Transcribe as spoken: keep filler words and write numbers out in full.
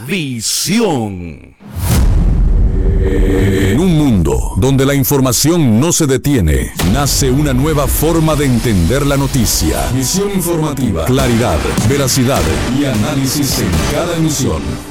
Visión. En un mundo donde la información no se detiene, nace una nueva forma de entender la noticia. Visión informativa, claridad, veracidad y análisis en cada emisión.